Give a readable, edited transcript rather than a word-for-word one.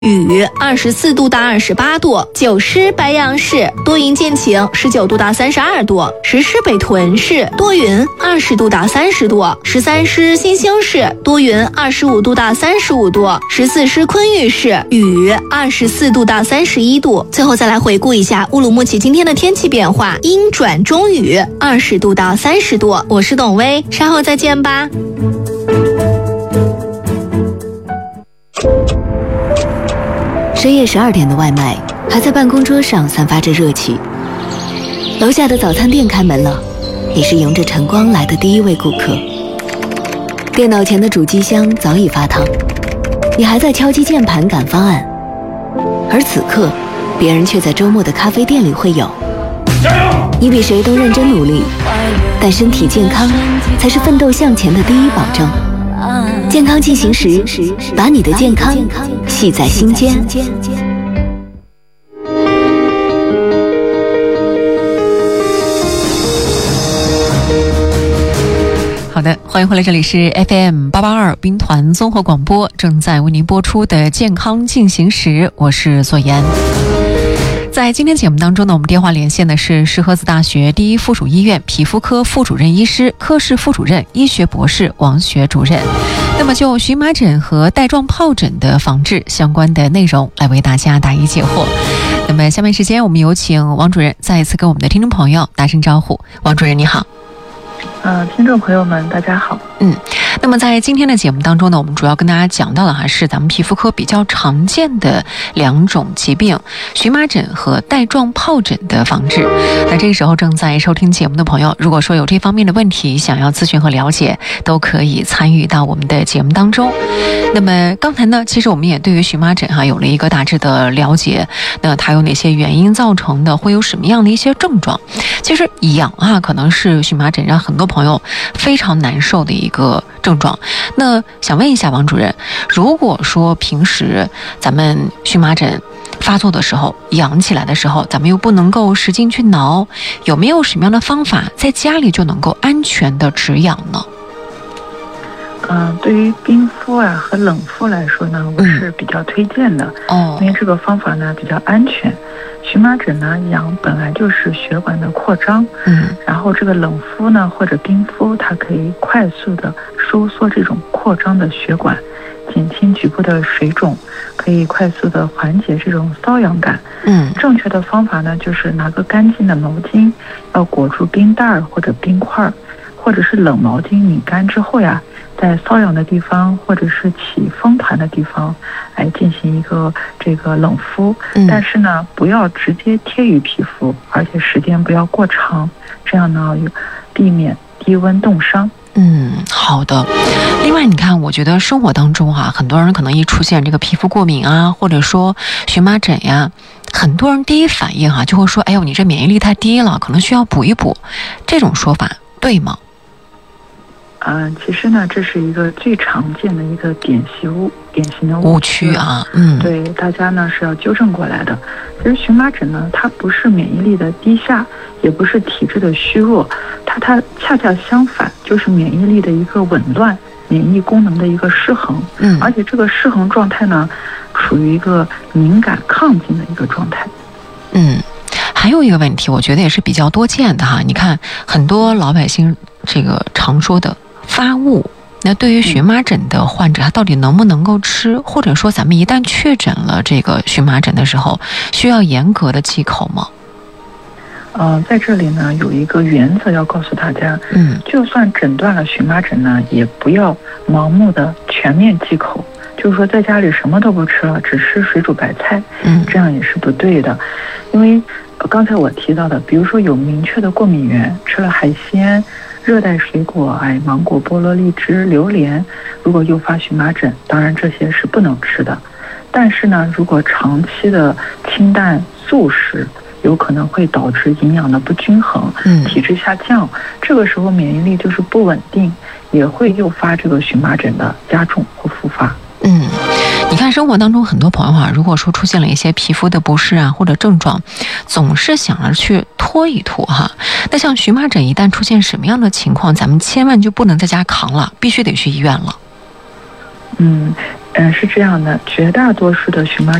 雨24度到28度，九狮白杨市多云见晴19度到32度，10狮北屯市多云20度到30度，13狮新兴市多云25度到35度，14狮昆玉市雨24度到31度。最后再来回顾一下乌鲁木齐今天的天气变化，阴转中雨，20度到30度。我是董薇，稍后再见吧。 深夜12点的外卖还在办公桌上散发着热气，楼下的早餐店开门了，你是迎着晨光来的第一位顾客。电脑前的主机箱早已发烫，你还在敲击键盘赶方案，而此刻别人却在周末的咖啡店里会友。你比谁都认真努力，但身体健康才是奋斗向前的第一保证。健康进行时，把你的健康系在心间。 好的，欢迎回来，这里是 FM882 兵团综合广播，正在为您播出的健康进行时，我是左岩。在今天节目当中呢，我们电话连线的是石河子大学第一附属医院皮肤科副主任医师、科室副主任、医学博士王学主任。那么就荨麻疹和带状疱疹的防治相关的内容来为大家答疑解惑。那么下面时间我们有请王主任再一次跟我们的听众朋友打声招呼。王主任你好。 听众朋友们大家好。 那么在今天的节目当中呢，我们主要跟大家讲到的还是咱们皮肤科比较常见的两种疾病，荨麻疹和带状疱疹的防治。那这个时候正在收听节目的朋友，如果说有这方面的问题想要咨询和了解，都可以参与到我们的节目当中。那么刚才呢，其实我们也对于荨麻疹有了一个大致的了解，那它有哪些原因造成的，会有什么样的一些症状。其实痒可能是荨麻疹让很多朋友非常难受的一个症状。那想问一下王主任，如果说平时咱们荨麻疹发作的时候，痒起来的时候，咱们又不能够使劲去挠，有没有什么样的方法在家里就能够安全的止痒呢？ 对于冰敷和冷敷来说呢，我是比较推荐的。因为这个方法呢比较安全。荨麻疹呢痒本来就是血管的扩张，然后这个冷敷呢或者冰敷，它可以快速的收缩这种扩张的血管，减轻局部的水肿，可以快速的缓解这种瘙痒感。正确的方法呢就是拿个干净的毛巾，要裹住冰袋或者冰块，或者是冷毛巾拧干之后在瘙痒的地方或者是起风团的地方来进行一个这个冷敷。但是呢不要直接贴于皮肤，而且时间不要过长，这样呢避免低温冻伤。 好的。另外你看，我觉得生活当中很多人可能一出现这个皮肤过敏或者说荨麻疹很多人第一反应就会说，哎呦，你这免疫力太低了，可能需要补一补。这种说法对吗？ 其实呢，这是一个最常见的一个典型的误区对，大家呢是要纠正过来的。其实荨麻疹呢，它不是免疫力的低下，也不是体质的虚弱，它恰恰相反，就是免疫力的一个紊乱，免疫功能的一个失衡。而且这个失衡状态呢，处于一个敏感亢进的一个状态。 还有一个问题，我觉得也是比较多见的你看，很多老百姓这个常说的发物，那对于荨麻疹的患者，他到底能不能够吃？或者说咱们一旦确诊了这个荨麻疹的时候，需要严格的忌口吗？ 在这里呢有一个原则要告诉大家，就算诊断了荨麻疹呢，也不要盲目的全面忌口，就是说在家里什么都不吃了，只吃水煮白菜，这样也是不对的。因为刚才我提到的，比如说有明确的过敏源，吃了海鲜、热带水果，芒果、菠萝、荔枝、榴莲，如果诱发荨麻疹，当然这些是不能吃的。但是呢，如果长期的清淡素食，有可能会导致营养的不均衡，体质下降，这个时候免疫力就是不稳定，也会诱发这个荨麻疹的加重或复发。 你看生活当中很多朋友如果说出现了一些皮肤的不适或者症状，总是想着去拖一拖那像荨麻疹一旦出现什么样的情况，咱们千万就不能在家扛了，必须得去医院了。 是这样的，绝大多数的荨麻